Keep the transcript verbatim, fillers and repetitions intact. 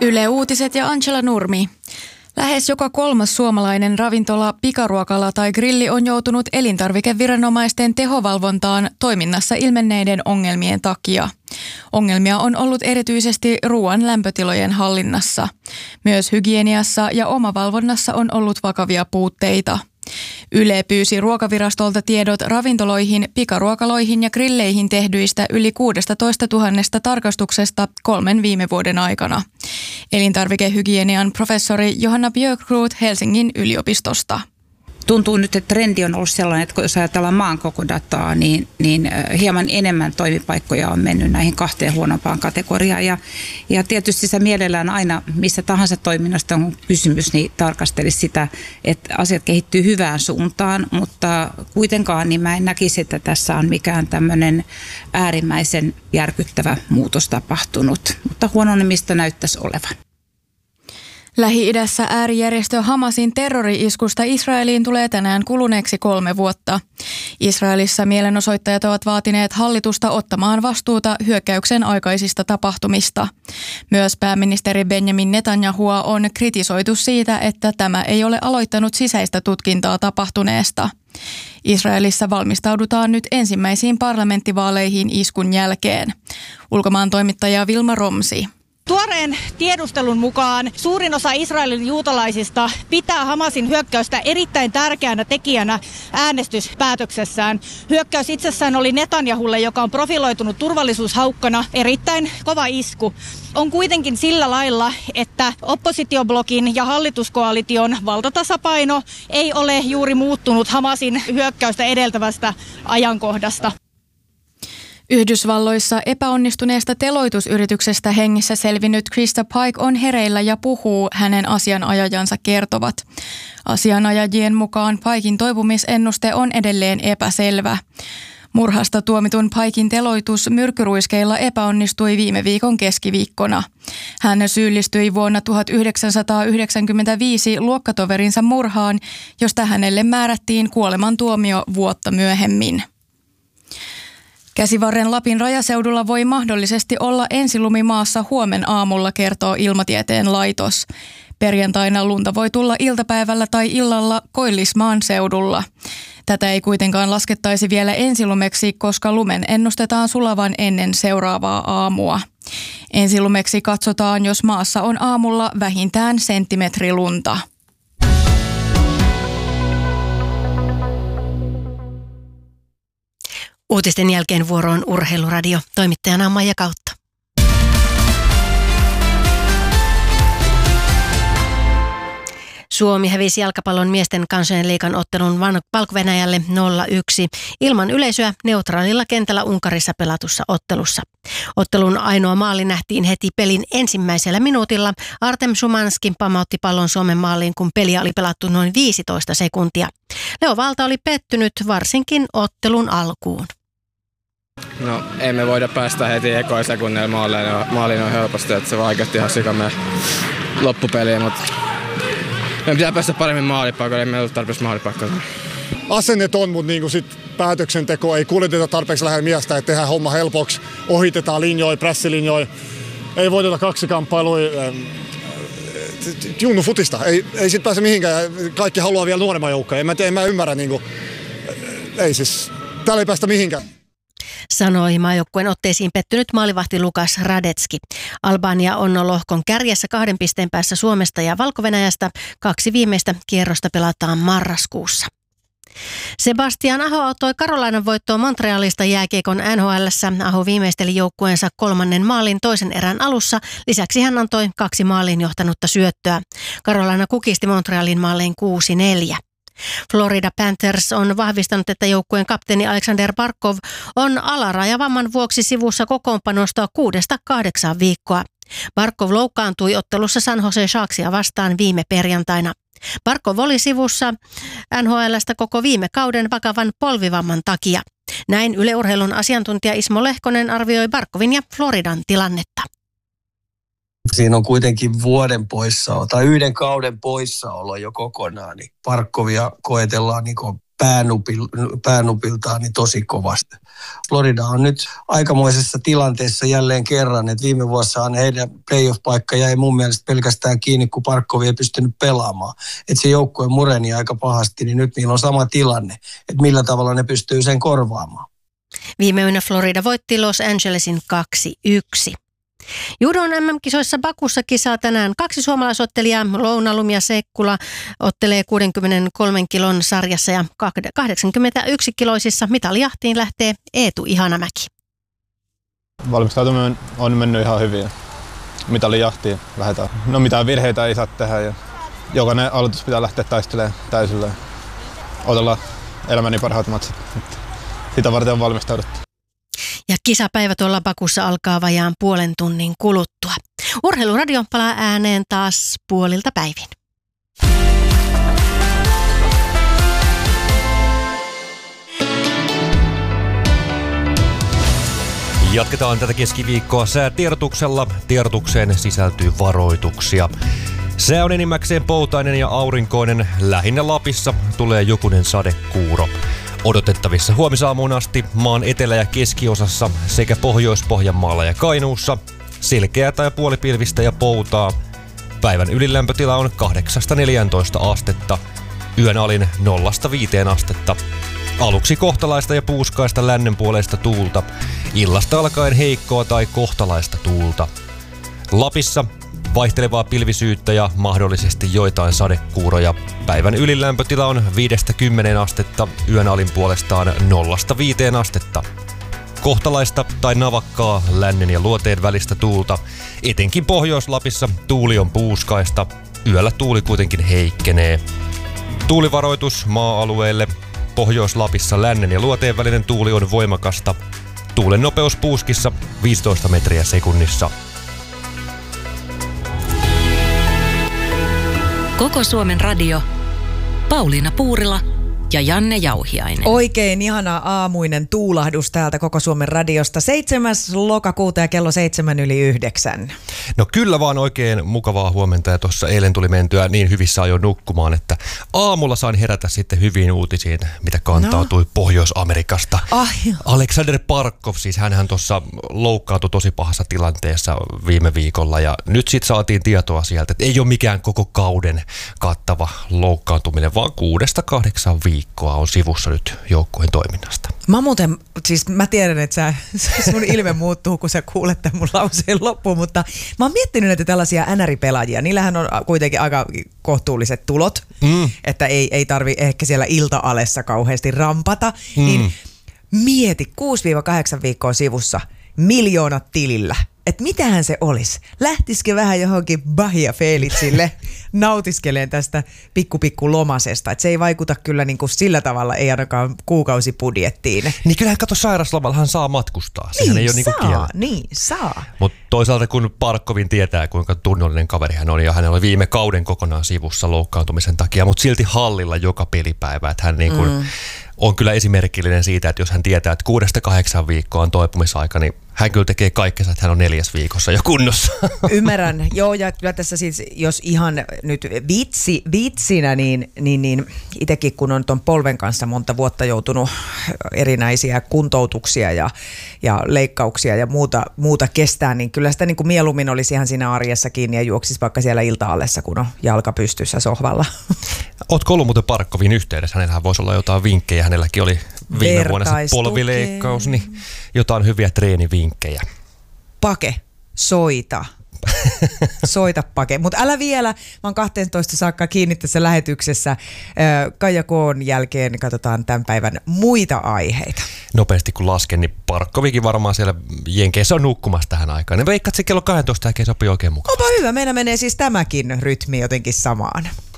Yle Uutiset ja Angela Nurmi. Lähes joka kolmas suomalainen ravintola, pikaruokala tai grilli on joutunut elintarvikeviranomaisten tehovalvontaan toiminnassa ilmenneiden ongelmien takia. Ongelmia on ollut erityisesti ruoan lämpötilojen hallinnassa. Myös hygieniassa ja omavalvonnassa on ollut vakavia puutteita. Yle pyysi Ruokavirastolta tiedot ravintoloihin, pikaruokaloihin ja grilleihin tehdyistä yli kuusitoista tuhatta tarkastuksesta kolmen viime vuoden aikana. Elintarvikehygienian professori Johanna Björkroth Helsingin yliopistosta. Tuntuu nyt, että trendi on ollut sellainen, että jos ajatellaan maan koko dataa, niin, niin hieman enemmän toimipaikkoja on mennyt näihin kahteen huonompaan kategoriaan. Ja, ja tietysti se mielellään aina, missä tahansa toiminnasta on kysymys, niin tarkastelisi sitä, että asiat kehittyy hyvään suuntaan, mutta kuitenkaan niin mä en näkisi, että tässä on mikään tämmöinen äärimmäisen järkyttävä muutos tapahtunut, mutta huononemista näyttäisi olevan. Lähi-idässä äärijärjestö Hamasin terrori-iskusta Israeliin tulee tänään kuluneeksi kolme vuotta. Israelissa mielenosoittajat ovat vaatineet hallitusta ottamaan vastuuta hyökkäyksen aikaisista tapahtumista. Myös pääministeri Benjamin Netanyahua on kritisoitu siitä, että tämä ei ole aloittanut sisäistä tutkintaa tapahtuneesta. Israelissa valmistaudutaan nyt ensimmäisiin parlamenttivaaleihin iskun jälkeen. Ulkomaan toimittaja Vilma Romsi. Tuoreen tiedustelun mukaan suurin osa Israelin juutalaisista pitää Hamasin hyökkäystä erittäin tärkeänä tekijänä äänestyspäätöksessään. Hyökkäys itsessään oli Netanyahulle, joka on profiloitunut turvallisuushaukkana, erittäin kova isku. On kuitenkin sillä lailla, että oppositioblogin ja hallituskoalition valtatasapaino ei ole juuri muuttunut Hamasin hyökkäystä edeltävästä ajankohdasta. Yhdysvalloissa epäonnistuneesta teloitusyrityksestä hengissä selvinnyt Krista Pike on hereillä ja puhuu, hänen asianajajansa kertovat. Asianajajien mukaan Piken toipumisennuste on edelleen epäselvä. Murhasta tuomitun Piken teloitus myrkkyruiskeilla epäonnistui viime viikon keskiviikkona. Hän syyllistyi vuonna tuhatyhdeksänsataayhdeksänkymmentäviisi luokkatoverinsa murhaan, josta hänelle määrättiin kuolemantuomio vuotta myöhemmin. Käsivarren Lapin rajaseudulla voi mahdollisesti olla ensilumi maassa huomen aamulla, kertoo Ilmatieteen laitos. Perjantaina lunta voi tulla iltapäivällä tai illalla Koillismaan seudulla. Tätä ei kuitenkaan laskettaisi vielä ensilumeksi, koska lumen ennustetaan sulavan ennen seuraavaa aamua. Ensilumeksi katsotaan, jos maassa on aamulla vähintään senttimetri lunta. Uutisten jälkeen vuoroon Urheiluradio. Toimittajana on Maija Kautta. Suomi hävisi jalkapallon miesten kansojen liigan ottelun Valko-Venäjälle nolla yksi ilman yleisöä neutraalilla kentällä Unkarissa pelatussa ottelussa. Ottelun ainoa maali nähtiin heti pelin ensimmäisellä minuutilla. Artem Szymanski pamautti pallon Suomen maaliin, kun peliä oli pelattu noin viisitoista sekuntia. Leo Valta oli pettynyt varsinkin ottelun alkuun. No, ei me voida päästä heti ekoin sekunnilla maaliin, maaliin on helposti, että se vaikutti ihan sikamme loppupeliin, mutta meidän pitää päästä paremmin maalipaikoille, ei meillä ole tarpeeksi maalipaikkoja. Asennet on, mutta niinku sit päätöksenteko ei kuljeteta tarpeeksi lähellä miestä, että tehdään homma helpoksi, ohitetaan linjoja, pressilinjoja, ei voiteta kaksikamppailuja. Junnu futista, ei, ei sit pääse mihinkään, kaikki haluaa vielä nuoremman joukkoja, en mä, en mä ymmärrä, niinku, ei siis, täällä ei päästä mihinkään. Sanoi maajoukkueen otteisiin pettynyt maalivahti Lukas Radetski. Albania on lohkon kärjessä kahden pisteen päässä Suomesta ja Valko-Venäjästä. Kaksi viimeistä kierrosta pelataan marraskuussa. Sebastian Aho auttoi Carolinan voittoon Montrealista jääkiekon N H L:ssä. Aho viimeisteli joukkueensa kolmannen maalin toisen erän alussa. Lisäksi hän antoi kaksi maaliin johtanutta syöttöä. Carolina kukisti Montrealin maaliin kuusi neljä. Florida Panthers on vahvistanut, että joukkueen kapteeni Alexander Barkov on alarajavamman vuoksi sivussa kokoonpanosta kuudesta kahdeksaan viikkoa. Barkov loukkaantui ottelussa San Jose Sharksia vastaan viime perjantaina. Barkov oli sivussa N H L:stä koko viime kauden vakavan polvivamman takia. Näin Yle Urheilun asiantuntija Ismo Lehkonen arvioi Barkovin ja Floridan tilannetta. Siinä on kuitenkin vuoden poissaolo tai yhden kauden poissaolo jo kokonaan, niin Barkovia koetellaan niin päänupil, päänupiltaan niin tosi kovasti. Florida on nyt aikamoisessa tilanteessa jälleen kerran, että viime vuossahan heidän playoff-paikka jäi mun mielestä pelkästään kiinni, kun Parkkovi ei pystynyt pelaamaan. Että se joukkue mureni aika pahasti, niin nyt niillä on sama tilanne, että millä tavalla ne pystyy sen korvaamaan. Viime yönä Florida voitti Los Angelesin kaksi yksi. Judon M M-kisoissa Bakussa kisaa tänään kaksi suomalaisottelijaa. Lounalumi ja Sekkula ottelee kuusikymmentäkolme kilon sarjassa ja kahdeksankymmentäyksi kiloisissa mitalijahtiin lähtee Eetu Ihanamäki. Valmistautuminen on mennyt ihan hyvin. Mitalijahtiin lähdetään. No mitään virheitä ei saa tehdä ja jokainen aloitus pitää lähteä taistelemaan täysillä. Otella elämäni parhaat matsit. Sitä varten on valmistauduttu. Ja kisapäivä tuolla Bakussa alkaa vajaan puolen tunnin kuluttua. Urheiluradio palaa ääneen taas puolilta päivin. Jatketaan tätä keskiviikkoa säätiedotuksella. Tiedotukseen sisältyy varoituksia. Sää on enimmäkseen poutainen ja aurinkoinen. Lähinnä Lapissa tulee jokunen sadekuuro. Odotettavissa huomisaamuun asti maan etelä- ja keskiosassa sekä Pohjois-Pohjanmaalla ja Kainuussa selkeää tai puolipilvistä ja poutaa. Päivän ylilämpötila on kahdeksasta neljääntoista astetta, yön alin nollasta viiteen astetta. Aluksi kohtalaista ja puuskaista lännenpuoleista tuulta, illasta alkaen heikkoa tai kohtalaista tuulta. Lapissa vaihtelevaa pilvisyyttä ja mahdollisesti joitain sadekuuroja. Päivän ylilämpötila on viidestä kymmeneen astetta, yön alin puolestaan nollasta viiteen astetta. Kohtalaista tai navakkaa lännen ja luoteen välistä tuulta. Etenkin Pohjois-Lapissa tuuli on puuskaista. Yöllä tuuli kuitenkin heikkenee. Tuulivaroitus maa-alueelle. Pohjois-Lapissa lännen ja luoteen välinen tuuli on voimakasta. Tuulen nopeus puuskissa viisitoista metriä sekunnissa. Koko Suomen radio. Pauliina Puurila ja Janne Jauhiainen. Oikein ihana aamuinen tuulahdus täältä Koko Suomen radiosta. seitsemäs lokakuuta ja kello seitsemän yli yhdeksän. No kyllä vaan oikein mukavaa huomenta ja tuossa eilen tuli mentyä niin hyvissä ajoin nukkumaan, että aamulla sain herätä sitten hyviin uutisiin, mitä kantautui no. Pohjois-Amerikasta. Ai. Alexander Barkov, siis hänhän tuossa loukkaantui tosi pahassa tilanteessa viime viikolla ja nyt sitten saatiin tietoa sieltä, että ei ole mikään koko kauden kattava loukkaantuminen, vaan kuudesta kahdeksan viikkoa on sivussa nyt joukkueen toiminnasta. Mä muuten, siis mä tiedän, että sä, sun ilme muuttuu, kun sä kuulet tämän mun lauseen loppuun, mutta mä oon miettinyt näitä tällaisia N R-pelaajia. Niillähän on kuitenkin aika kohtuulliset tulot, mm. että ei, ei tarvi ehkä siellä ilta-alessa kauheasti rampata. Mm. Niin mieti, kuusi kahdeksan viikkoa sivussa, miljoonat tilillä. Että mitähän se olisi? Lähtisikö vähän johonkin Bahia Felixille nautiskeleen tästä pikku pikku lomasesta? Että se ei vaikuta kyllä niin kuin sillä tavalla, ei ainakaan kuukausibudjettiin. Niin kyllähän kato, sairaslomallahan saa matkustaa. Niin ei ole saa, niin kuin niin saa. Mutta toisaalta kun Barkovin tietää, kuinka tunnollinen kaveri hän on ja hän oli viime kauden kokonaan sivussa loukkaantumisen takia, mutta silti hallilla joka pelipäivä, että hän niin kuin mm. on kyllä esimerkillinen siitä, että jos hän tietää, että kuudesta kahdeksan viikkoa on toipumisaika, niin hän kyllä tekee kaikkensa, että hän on neljäs viikossa jo kunnossa. Ymmärrän. Joo, ja kyllä tässä siis, jos ihan nyt vitsi, vitsinä, niin, niin, niin itsekin kun on ton polven kanssa monta vuotta joutunut erinäisiä kuntoutuksia ja, ja leikkauksia ja muuta, muuta kestää, niin kyllä sitä niin kuin mieluummin olisi ihan siinä arjessa kiinni ja juoksisi vaikka siellä ilta-allessa, kun on jalka pystyssä sohvalla. Ootko ollut muuten Barkovin yhteydessä? Hänellähän voisi olla jotain vinkkejä. Hänelläkin oli viime vuonna se polvileikkaus, niin jotain hyviä treenivinkkejä. Pake, soita. Soita Pake. Mutta älä vielä, mä oon kahteentoista saakka kiinni tässä lähetyksessä. Kaija Koon jälkeen katsotaan tämän päivän muita aiheita. Nopeasti kun lasken, niin Barkovikin varmaan siellä Jenkeissä on nukkumassa tähän aikaan. Ne veikkaat se kello kaksitoista jälkeen sopii oikein mukaan. Onpa hyvä, meillä menee siis tämäkin rytmi jotenkin samaan.